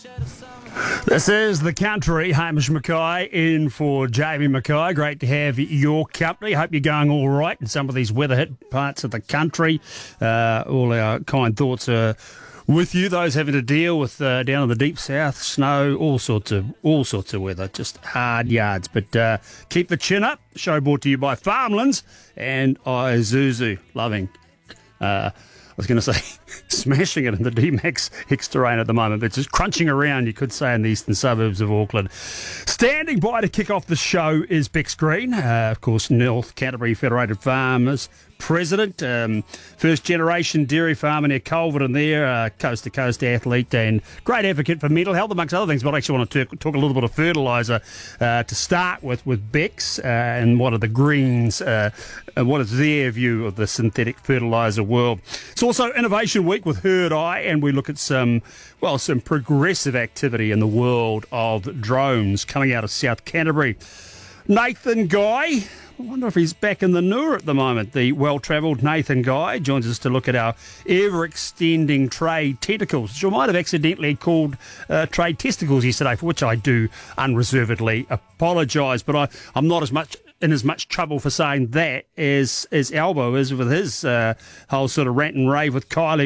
This is The Country. Hamish Mackay in for Jamie Mackay. Great to have your company. Hope you're going all right in some of these weather-hit parts of the country. All our kind thoughts are with you. Those having to deal with down in the deep south, snow, all sorts of weather. Just hard yards. But keep the chin up. Show brought to you by Farmlands and Isuzu. Loving. I was going to say smashing it in the D-Max X terrain at the moment, but just crunching around, you could say, in the eastern suburbs of Auckland. Standing by to kick off the show is Bex Green, of course, North Canterbury Federated Farmers President, first generation dairy farmer near Culverton there, coast to coast athlete and great advocate for mental health amongst other things. But I actually want to talk a little bit of fertiliser to start with Bex and what are the Greens, what is their view of the synthetic fertiliser world. It's also Innovation Week with Herd Eye, and we look at some progressive activity in the world of drones coming out of South Canterbury. Nathan Guy, I wonder if he's back in the Noor at the moment. The well-travelled Nathan Guy joins us to look at our ever-extending trade tentacles, which I might have accidentally called trade testicles yesterday, for which I do unreservedly apologise. But I'm not in as much trouble for saying that as Albo is with his whole sort of rant and rave with Kylie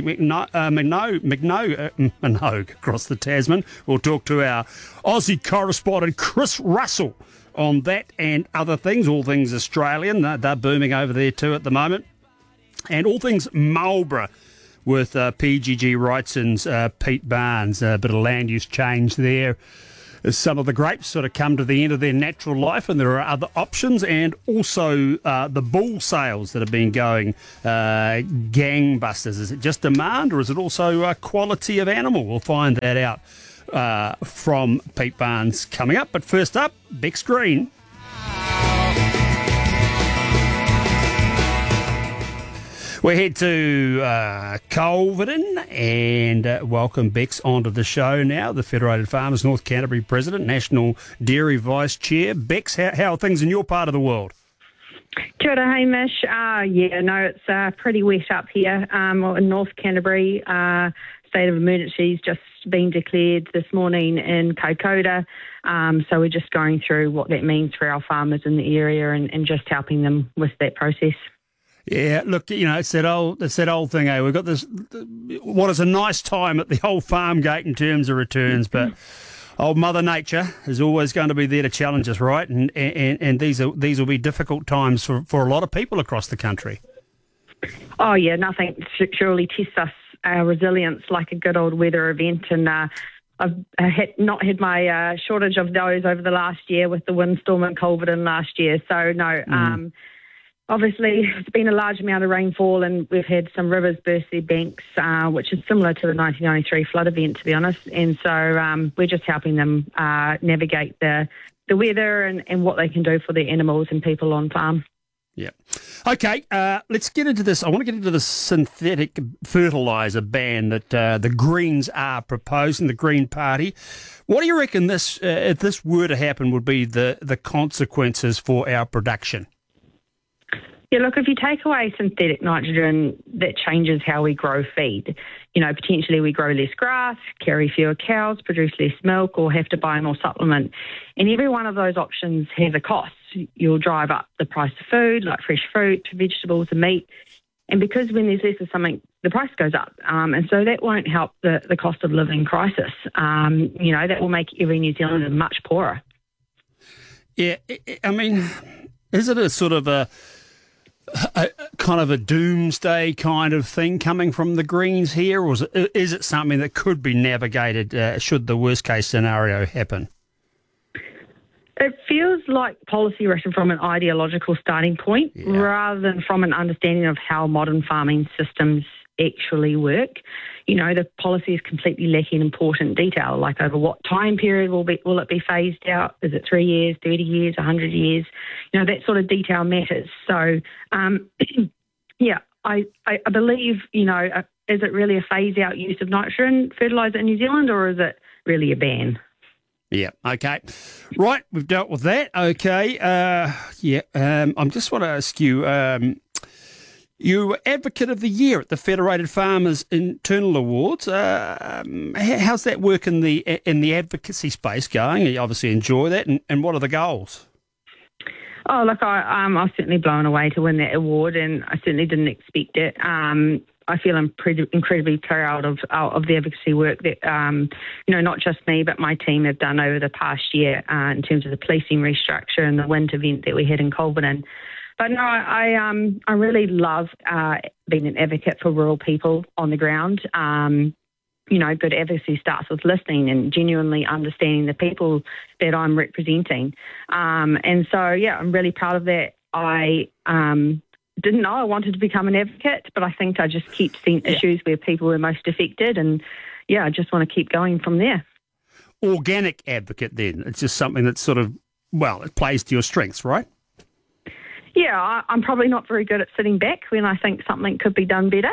Minogue across the Tasman. We'll talk to our Aussie correspondent Chris Russell on that and other things, all things Australian. They're booming over there too at the moment. And all things Marlborough with PGG Wrightson's Pete Barnes. A bit of land use change there as some of the grapes sort of come to the end of their natural life, and there are other options, and also the bull sales that have been going gangbusters. Is it just demand, or is it also quality of animal? We'll find that out from Pete Barnes coming up. But first up, Bex Green. We head to Culverton and welcome Bex onto the show now, the Federated Farmers North Canterbury President, National Dairy Vice Chair. Bex, how are things in your part of the world? Kia ora, Hamish. It's pretty wet up here in North Canterbury. State of emergency's just been declared this morning in Kokoda. So we're just going through what that means for our farmers in the area and just helping them with that process. Yeah, look, it's that old thing, eh? We've got this, what is a nice time at the old farm gate in terms of returns, but old Mother Nature is always going to be there to challenge us, right? And these will be difficult times for a lot of people across the country. Oh, yeah, nothing surely tests us, our resilience, like a good old weather event. And I've not had my shortage of those over the last year with the windstorm in Culverton last year. So, no, obviously, it's been a large amount of rainfall, and we've had some rivers burst their banks, which is similar to the 1993 flood event, to be honest. And so we're just helping them navigate the weather and what they can do for their animals and people on farm. Yeah. Okay, let's get into this. I want to get into the synthetic fertiliser ban that the Greens are proposing, the Green Party. What do you reckon this, if this were to happen, would be the consequences for our production? Yeah, look, if you take away synthetic nitrogen, that changes how we grow feed. Potentially we grow less grass, carry fewer cows, produce less milk, or have to buy more supplement. And every one of those options has a cost. You'll drive up the price of food, like fresh fruit, vegetables and meat. And because when there's less of something, the price goes up. And so that won't help the cost of living crisis. That will make every New Zealander much poorer. Yeah, I mean, is it a sort of a kind of a doomsday kind of thing coming from the Greens here, or is it something that could be navigated should the worst case scenario happen? It feels like policy written from an ideological starting point rather than from an understanding of how modern farming systems actually work. The policy is completely lacking important detail, like over what time period will it be phased out? Is it 3 years, 30 years, 100 years? That sort of detail matters. So, I believe, is it really a phase-out use of nitrogen fertiliser in New Zealand, or is it really a ban? Yeah, okay. Right, we've dealt with that. Okay, I just want to ask you, You were Advocate of the Year at the Federated Farmers Internal Awards. How's that work in the advocacy space going? You obviously enjoy that, and what are the goals? Oh, look, I was certainly blown away to win that award, and I certainly didn't expect it. I feel incredibly proud of the advocacy work that, not just me, but my team have done over the past year in terms of the policing restructure and the WINT event that we had in Colborne. But no, I really love being an advocate for rural people on the ground. Good advocacy starts with listening and genuinely understanding the people that I'm representing. And so, I'm really proud of that. I didn't know I wanted to become an advocate, but I think I just keep seeing issues where people were most affected. And, I just want to keep going from there. Organic advocate then. It's just something that's sort of, it plays to your strengths, right? Yeah, I'm probably not very good at sitting back when I think something could be done better.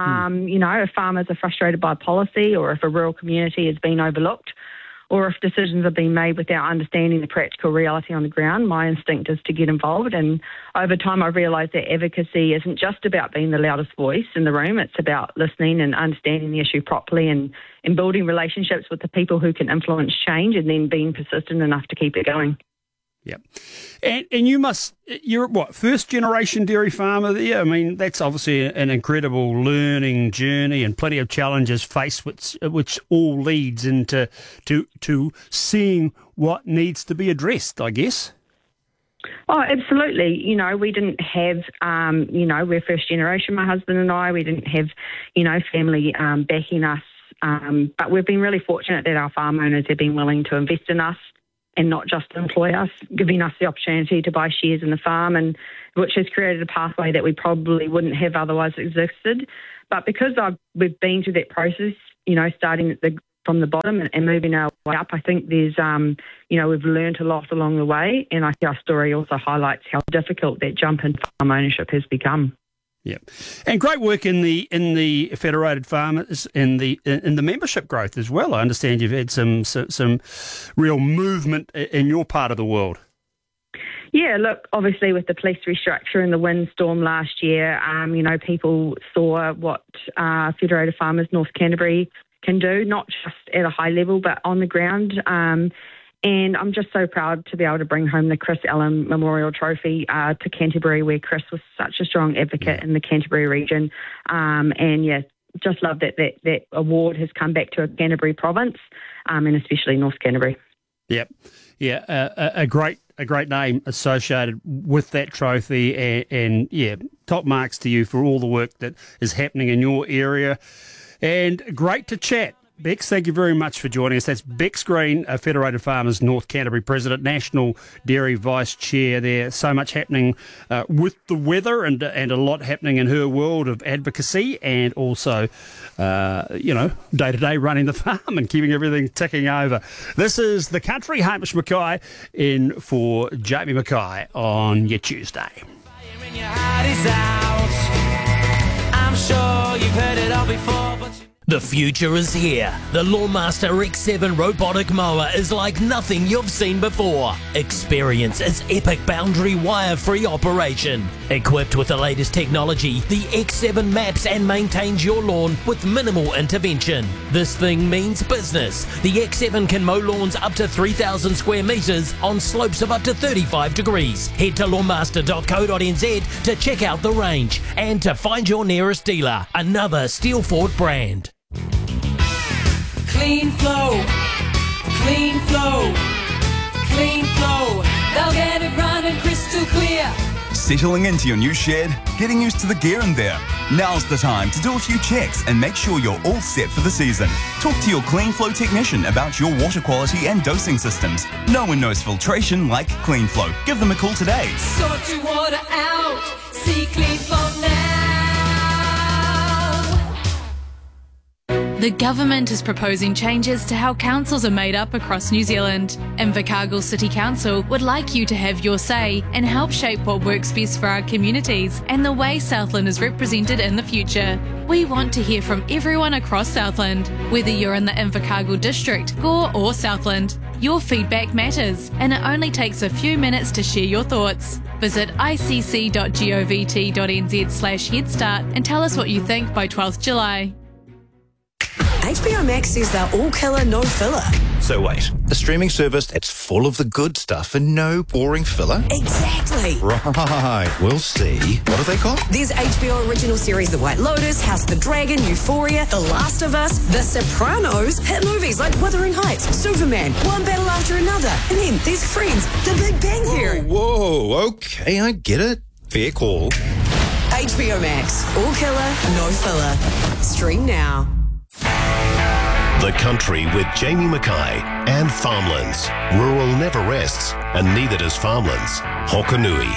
If farmers are frustrated by policy, or if a rural community has been overlooked, or if decisions are being made without understanding the practical reality on the ground, my instinct is to get involved. And over time, I realised that advocacy isn't just about being the loudest voice in the room. It's about listening and understanding the issue properly and building relationships with the people who can influence change, and then being persistent enough to keep it going. Yeah. And you're what, first generation dairy farmer there? I mean, that's obviously an incredible learning journey and plenty of challenges faced, which all leads into to seeing what needs to be addressed, I guess. Oh, absolutely. We didn't have, we're first generation, my husband and I. We didn't have, family backing us. But we've been really fortunate that our farm owners have been willing to invest in us and not just employ us, giving us the opportunity to buy shares in the farm, and which has created a pathway that we probably wouldn't have otherwise existed. But because we've been through that process, starting from the bottom and moving our way up, I think there's, we've learned a lot along the way, and I think our story also highlights how difficult that jump in farm ownership has become. Yeah, and great work in the Federated Farmers in the membership growth as well. I understand you've had some real movement in your part of the world. Yeah, look, obviously with the police restructure and the windstorm last year, people saw what Federated Farmers North Canterbury can do, not just at a high level, but on the ground. And I'm just so proud to be able to bring home the Chris Allen Memorial Trophy to Canterbury, where Chris was such a strong advocate in the Canterbury region. Just love that award has come back to a Canterbury province, and especially North Canterbury. Yep. Yeah, a great name associated with that trophy, and top marks to you for all the work that is happening in your area. And great to chat. Bex, thank you very much for joining us. That's Bex Green, Federated Farmers North Canterbury President, National Dairy Vice Chair there. So much happening with the weather and a lot happening in her world of advocacy, and also, day-to-day running the farm and keeping everything ticking over. This is The Country. Hamish Mackay in for Jamie Mackay on your Tuesday. I'm sure you've heard it all before, but the future is here. The Lawmaster X7 robotic mower is like nothing you've seen before. Experience its epic boundary wire-free operation. Equipped with the latest technology, the X7 maps and maintains your lawn with minimal intervention. This thing means business. The X7 can mow lawns up to 3,000 square metres on slopes of up to 35 degrees. Head to lawmaster.co.nz to check out the range and to find your nearest dealer. Another Steelfort brand. Clean flow, clean flow, clean flow. They'll get it running crystal clear. Settling into your new shed, getting used to the gear in there. Now's the time to do a few checks and make sure you're all set for the season. Talk to your Clean Flow technician about your water quality and dosing systems. No one knows filtration like Clean Flow. Give them a call today. Sort your water out. See Clean Flow now. The government is proposing changes to how councils are made up across New Zealand. Invercargill City Council would like you to have your say and help shape what works best for our communities and the way Southland is represented in the future. We want to hear from everyone across Southland, whether you're in the Invercargill district, Gore or Southland. Your feedback matters, and it only takes a few minutes to share your thoughts. Visit icc.govt.nz/headstart and tell us what you think by 12th July. HBO Max says they're all killer, no filler. So wait, a streaming service that's full of the good stuff and no boring filler? Exactly. Right, we'll see. What have they got? There's HBO original series The White Lotus, House of the Dragon, Euphoria, The Last of Us, The Sopranos, hit movies like Wuthering Heights, Superman, One Battle After Another, and then there's Friends, The Big Bang Theory. Whoa, okay, I get it. Fair call. HBO Max, all killer, no filler. Stream now. The Country with Jamie Mackay and Farmlands. Rural never rests, and neither does Farmlands. Hokanui.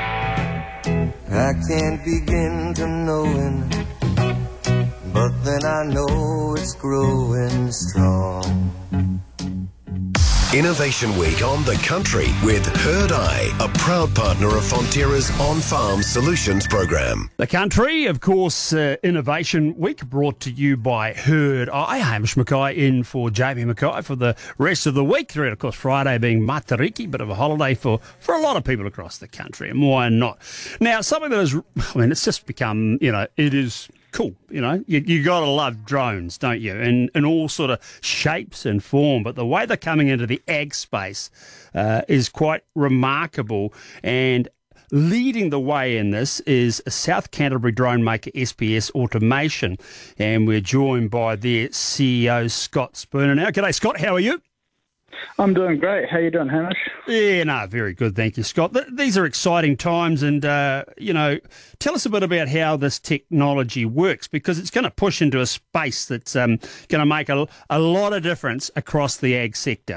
I can't begin to knowing, but then I know it's growing strong. Innovation Week on The Country with Herd Eye, a proud partner of Fonterra's On-Farm Solutions program. The Country, of course, Innovation Week brought to you by Herd Eye. Hamish Mackay in for Jamie Mackay for the rest of the week. Through, of course, Friday being Matariki, bit of a holiday for a lot of people across the country, and why not? Now, something that is, it's just become, it is cool. You got to love drones, don't you? In all sort of shapes and form. But the way they're coming into the ag space is quite remarkable. And leading the way in this is South Canterbury drone maker SPS Automation. And we're joined by their CEO, Scott Spooner now. G'day, Scott. How are you? I'm doing great. How you doing, Hamish? Yeah, no, very good. Thank you, Scott. These are exciting times and, tell us a bit about how this technology works, because it's going to push into a space that's going to make a lot of difference across the ag sector.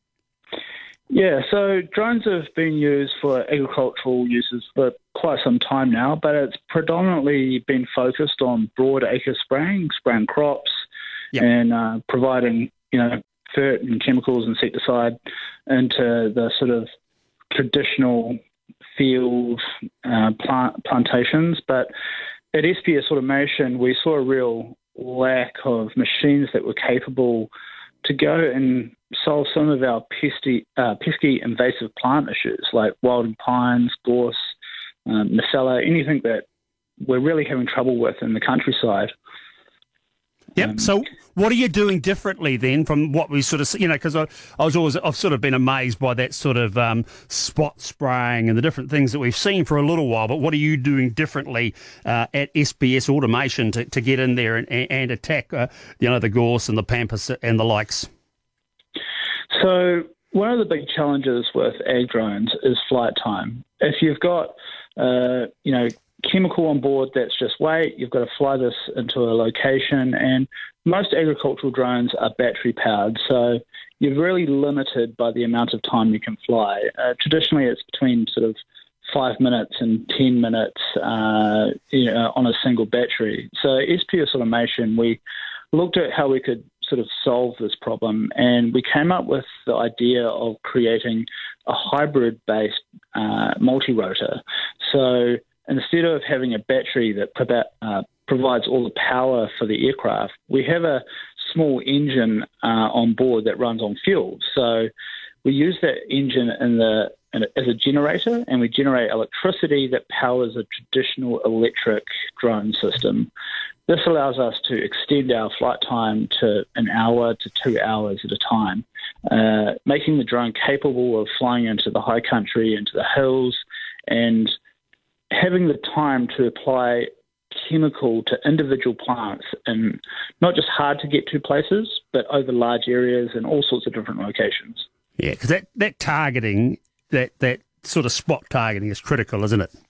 Yeah, so drones have been used for agricultural uses for quite some time now, but it's predominantly been focused on broad acre spraying crops, and providing, fert and chemicals, insecticide into the sort of traditional field plantations. But at SPS Automation, we saw a real lack of machines that were capable to go and solve some of our pesky invasive plant issues like wilding pines, gorse, Nacella, anything that we're really having trouble with in the countryside. Yep. So what are you doing differently then from what we sort of, because I've sort of been amazed by that sort of spot spraying and the different things that we've seen for a little while. But what are you doing differently at SPS Automation to get in there and attack, the gorse and the pampas and the likes? So one of the big challenges with ag drones is flight time. If you've got, chemical on board that's just weight, you've got to fly this into a location, and most agricultural drones are battery powered, so you're really limited by the amount of time you can fly. Traditionally it's between sort of 5 minutes and 10 minutes on a single battery. So SPS Automation, we looked at how we could sort of solve this problem, and we came up with the idea of creating a hybrid-based multi-rotor. So instead of having a battery that provides all the power for the aircraft, we have a small engine on board that runs on fuel. So we use that engine as a generator, and we generate electricity that powers a traditional electric drone system. This allows us to extend our flight time to an hour to 2 hours at a time, making the drone capable of flying into the high country, into the hills, and having the time to apply chemical to individual plants in not just hard to get to places, but over large areas and all sorts of different locations. Yeah, because that targeting, that sort of spot targeting is critical, isn't it?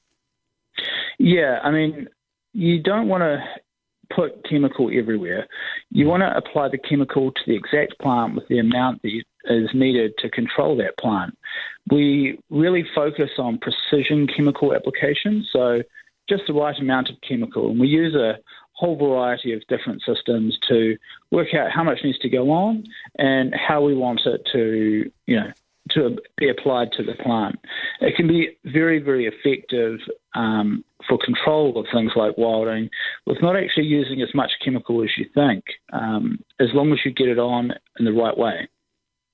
Yeah, you don't want to put chemical everywhere. You want to apply the chemical to the exact plant with the amount that is needed to control that plant. We really focus on precision chemical applications, so just the right amount of chemical. And we use a whole variety of different systems to work out how much needs to go on and how we want it to be applied to the plant. It can be very, very effective for control of things like wilding, with not actually using as much chemical as you think, as long as you get it on in the right way.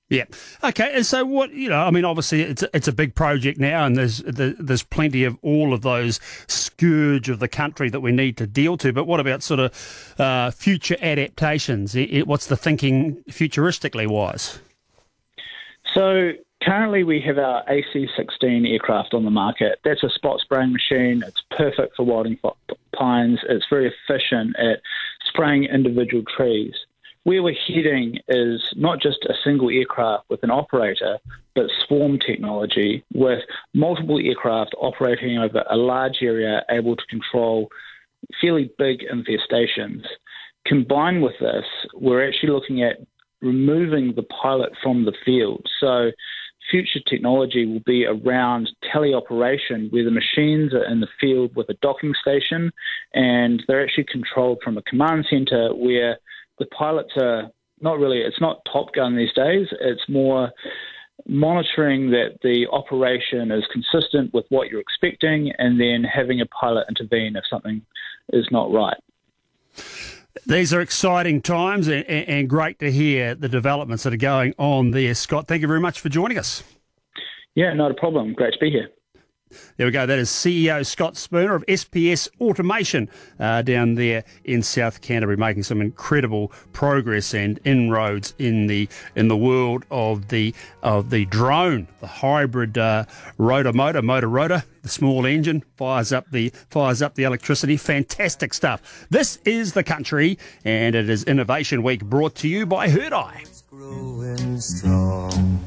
Yeah. Okay. And so what, obviously it's a big project now, and there's plenty of all of those scourge of the country that we need to deal to. But what about sort of future adaptations? What's the thinking futuristically wise? So currently we have our AC-16 aircraft on the market. That's a spot spraying machine. It's perfect for wilding pines. It's very efficient at spraying individual trees. Where we're heading is not just a single aircraft with an operator, but swarm technology with multiple aircraft operating over a large area, able to control fairly big infestations. Combined with this, we're actually looking at removing the pilot from the field. So future technology will be around teleoperation, where the machines are in the field with a docking station, and they're actually controlled from a command center where the pilots are it's not Top Gun these days. It's more monitoring that the operation is consistent with what you're expecting, and then having a pilot intervene if something is not right. These are exciting times, and great to hear the developments that are going on there. Scott, thank you very much for joining us. Yeah, not a problem. Great to be here. There we go. That is CEO Scott Spooner of SPS Automation down there in South Canterbury, making some incredible progress and inroads in the world of the drone, the hybrid motor, the small engine fires up the electricity. Fantastic stuff. This is The Country, and it is Innovation Week, brought to you by Herd Eye. Growing strong.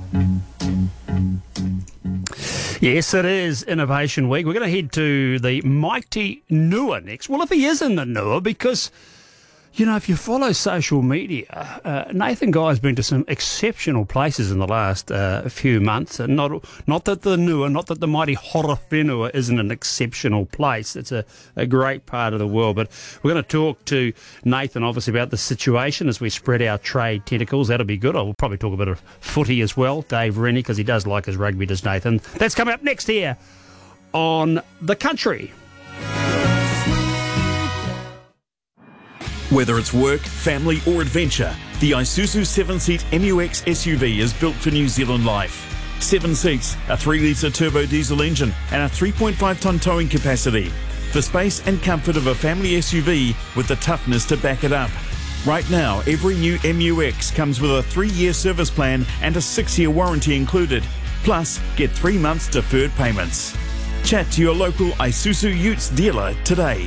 Yes, it is Innovation Week. We're going to head to the mighty Nua next. Well, if he is in the Nua, because, if you follow social media, Nathan Guy's been to some exceptional places in the last few months. And not that the Nua, not that the mighty Horowhenua isn't an exceptional place. It's a great part of the world. But we're going to talk to Nathan, obviously, about the situation as we spread our trade tentacles. That'll be good. I'll probably talk a bit of footy as well, Dave Rennie, because he does like his rugby, does Nathan. That's coming up next here on The Country. Whether it's work, family or adventure, the Isuzu 7-seat MUX SUV is built for New Zealand life. 7 seats, a 3-litre turbo diesel engine and a 3.5-tonne towing capacity. The space and comfort of a family SUV with the toughness to back it up. Right now, every new MUX comes with a 3-year service plan and a 6-year warranty included. Plus, get 3 months deferred payments. Chat to your local Isuzu Utes dealer today.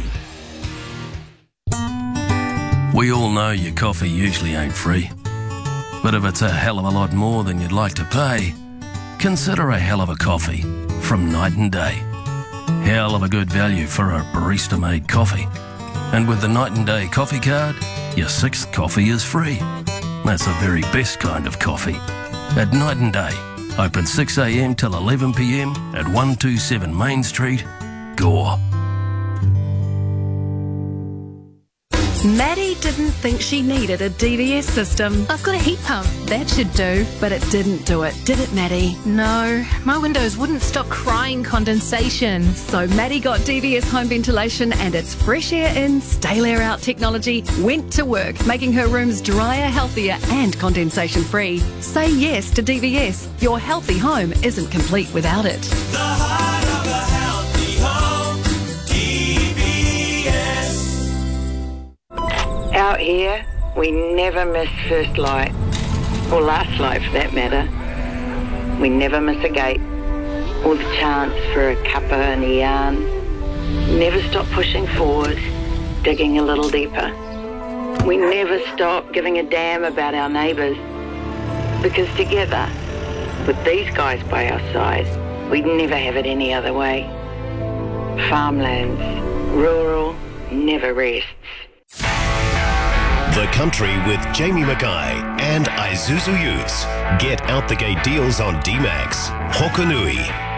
We all know your coffee usually ain't free. But if it's a hell of a lot more than you'd like to pay, consider a hell of a coffee from Night and Day. Hell of a good value for a barista-made coffee. And with the Night and Day coffee card, your 6th coffee is free. That's the very best kind of coffee. At Night and Day, open 6 a.m. till 11 p.m. at 127 Main Street, Gore. Maddie didn't think she needed a DVS system. I've got a heat pump. That should do. But it didn't do it, did it, Maddie? No, my windows wouldn't stop crying condensation. So Maddie got DVS home ventilation, and its fresh air in, stale air out technology went to work, making her rooms drier, healthier and condensation free. Say yes to DVS. Your healthy home isn't complete without it. The heart of a healthy home, DVS. Out here, we never miss first light, or last light for that matter. We never miss a gate, or the chance for a cuppa and a yarn. Never stop pushing forward, digging a little deeper. We never stop giving a damn about our neighbours, because together, with these guys by our side, we'd never have it any other way. Farmlands, rural, never rests. The Country with Jamie Mackay and Isuzu Utes. Get out the gate deals on D-Max, Hokanui,